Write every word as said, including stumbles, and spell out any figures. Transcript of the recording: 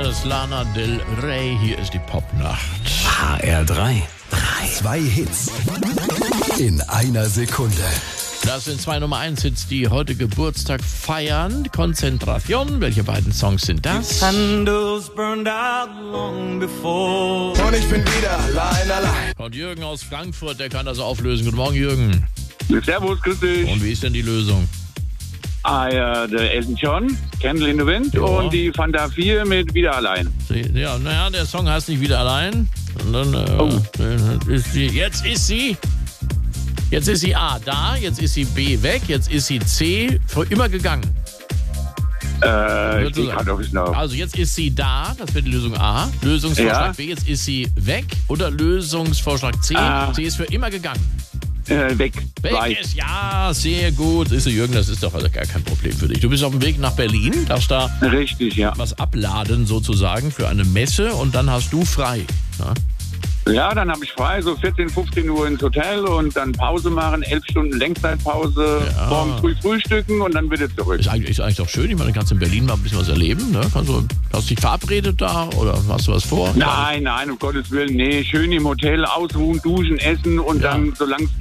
Johannes, Lana Del Rey. Hier ist die Popnacht. H R drei. Zwei Hits in einer Sekunde. Das sind zwei Nummer eins Hits, die heute Geburtstag feiern. Konzentration. Welche beiden Songs sind das? Candles burned out long before. Und ich bin wieder allein, allein. Und Jürgen aus Frankfurt, der kann das auflösen. Guten Morgen, Jürgen. Servus, grüß dich. Und wie ist denn die Lösung? Ah, ja, der Elton John, Candle in the Wind, Ja. und die Fanta vier mit Wieder allein. Ja, naja, der Song heißt nicht Wieder allein. Und dann, äh, Oh. ist sie, jetzt ist sie, jetzt ist sie A da, jetzt ist sie B weg, jetzt ist sie C für immer gegangen. Äh, ich Würdest du sehe sagen? gerade auf es noch. Also jetzt ist sie da, das wäre die Lösung A. Lösungsvorschlag Ja. B, jetzt ist sie weg. Oder Lösungsvorschlag C, Ah. sie ist für immer gegangen. Äh, weg. Weg Zwei. ist, ja, sehr gut. Ist du, Jürgen, das ist doch also gar kein Problem für dich. Du bist auf dem Weg nach Berlin, darfst da Richtig, ja. was abladen sozusagen für eine Messe und dann hast du frei. Ja? Ja, dann habe ich frei, so vierzehn, fünfzehn Uhr ins Hotel und dann Pause machen, elf Stunden Lenkzeitpause, Ja. morgen früh frühstücken und dann wieder zurück. Ist eigentlich, ist eigentlich doch schön. Ich meine, du kannst in Berlin mal ein bisschen was erleben. Ne? Kannst du, hast du dich verabredet da oder hast du was vor? Nein, nein, um Gottes Willen, nee, schön im Hotel ausruhen, duschen, essen und Ja. dann, solange es